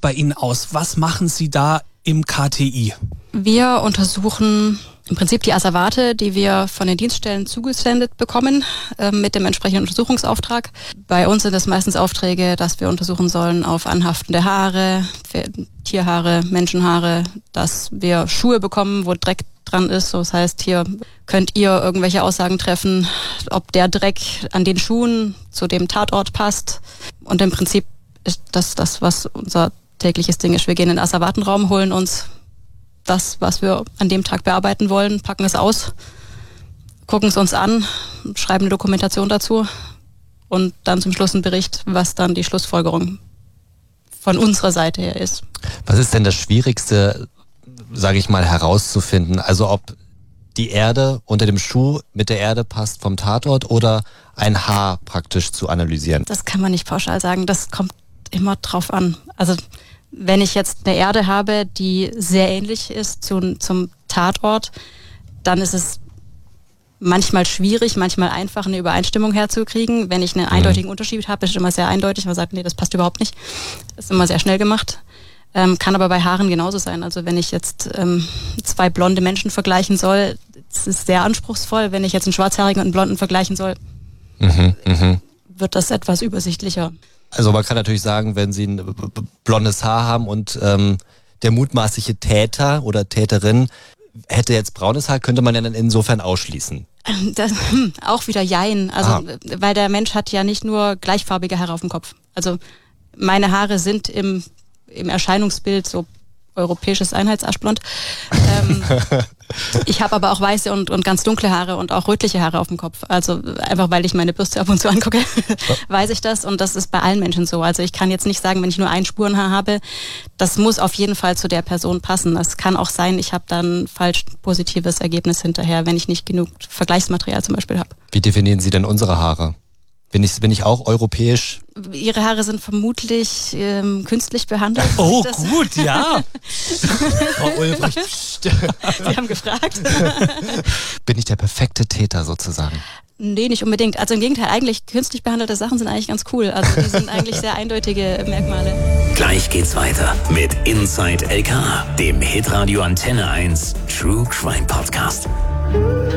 bei Ihnen aus? Was machen Sie da im KTI? Wir untersuchen im Prinzip die Asservate, die wir von den Dienststellen zugesendet bekommen, mit dem entsprechenden Untersuchungsauftrag. Bei uns sind es meistens Aufträge, dass wir untersuchen sollen auf anhaftende Haare, Tierhaare, Menschenhaare, dass wir Schuhe bekommen, wo Dreck dran ist. So, das heißt, hier könnt ihr irgendwelche Aussagen treffen, ob der Dreck an den Schuhen zu dem Tatort passt. Und im Prinzip ist das, was unser tägliches Ding ist. Wir gehen in den Asservatenraum, holen uns das, was wir an dem Tag bearbeiten wollen, packen es aus, gucken es uns an, schreiben eine Dokumentation dazu und dann zum Schluss einen Bericht, was dann die Schlussfolgerung von unserer Seite her ist. Was ist denn das Schwierigste, sage ich mal, herauszufinden? Also ob die Erde unter dem Schuh mit der Erde passt vom Tatort oder ein Haar praktisch zu analysieren? Das kann man nicht pauschal sagen, das kommt immer drauf an. Also wenn ich jetzt eine Erde habe, die sehr ähnlich ist zum Tatort, dann ist es manchmal schwierig, manchmal einfach eine Übereinstimmung herzukriegen. Wenn ich einen eindeutigen Unterschied habe, ist es immer sehr eindeutig. Man sagt, nee, das passt überhaupt nicht. Das ist immer sehr schnell gemacht. Kann aber bei Haaren genauso sein. Also wenn ich jetzt zwei blonde Menschen vergleichen soll, das ist sehr anspruchsvoll. Wenn ich jetzt einen schwarzhaarigen und einen blonden vergleichen soll, wird das etwas übersichtlicher. Also man kann natürlich sagen, wenn Sie ein blondes Haar haben und der mutmaßliche Täter oder Täterin hätte jetzt braunes Haar, könnte man ja dann insofern ausschließen. Das, auch wieder jein. Also weil der Mensch hat ja nicht nur gleichfarbige Haare auf dem Kopf. Also meine Haare sind im Erscheinungsbild so europäisches Einheitsaschblond. Ich habe aber auch weiße und ganz dunkle Haare und auch rötliche Haare auf dem Kopf. Also einfach, weil ich meine Bürste ab und zu angucke, weiß ich das. Und das ist bei allen Menschen so. Also ich kann jetzt nicht sagen, wenn ich nur ein Spurenhaar habe, das muss auf jeden Fall zu der Person passen. Das kann auch sein, ich habe dann falsch positives Ergebnis hinterher, wenn ich nicht genug Vergleichsmaterial zum Beispiel habe. Wie definieren Sie denn unsere Haare? Bin ich auch europäisch? Ihre Haare sind vermutlich künstlich behandelt. Oh, gut, ja. Frau Ulbricht. Sie haben gefragt. Bin ich der perfekte Täter sozusagen? Nee, nicht unbedingt. Also im Gegenteil, eigentlich künstlich behandelte Sachen sind eigentlich ganz cool. Also die sind eigentlich sehr eindeutige Merkmale. Gleich geht's weiter mit Inside LK, dem Hitradio Antenne 1 True Crime Podcast.